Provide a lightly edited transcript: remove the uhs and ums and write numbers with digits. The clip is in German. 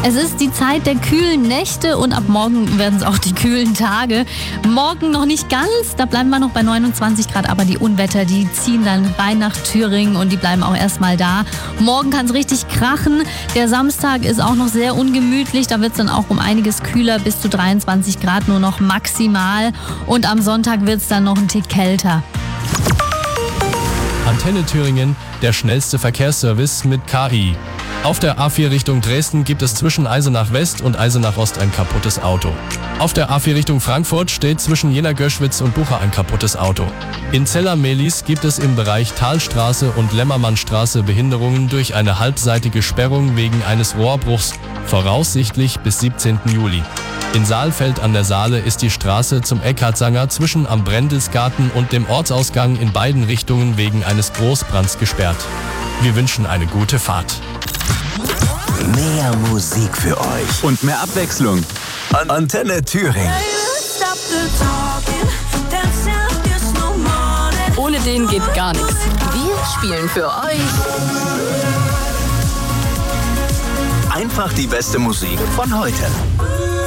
Es ist die Zeit der kühlen Nächte und ab morgen werden es auch die kühlen Tage. Morgen noch nicht ganz, da bleiben wir noch bei 29 Grad, aber die Unwetter, die ziehen dann rein nach Thüringen und die bleiben auch erstmal da. Morgen kann es richtig krachen. Der Samstag ist auch noch sehr ungemütlich, da wird es dann auch um einiges kühler, bis zu 23 Grad nur noch maximal. Und am Sonntag wird es dann noch ein Tick kälter. Antenne Thüringen, der schnellste Verkehrsservice mit KI. Auf der A4 Richtung Dresden gibt es zwischen Eisenach West und Eisenach Ost ein kaputtes Auto. Auf der A4 Richtung Frankfurt steht zwischen Jena-Göschwitz und Bucha ein kaputtes Auto. In Zella-Mehlis gibt es im Bereich Talstraße und Lämmermannstraße Behinderungen durch eine halbseitige Sperrung wegen eines Rohrbruchs, voraussichtlich bis 17. Juli. In Saalfeld an der Saale ist die Straße zum Eckartsanger zwischen am Brendelsgarten und dem Ortsausgang in beiden Richtungen wegen eines Großbrands gesperrt. Wir wünschen eine gute Fahrt. Mehr Musik für euch und mehr Abwechslung. Antenne Thüringen. Ohne den geht gar nichts. Wir spielen für euch Einfach die beste Musik von heute.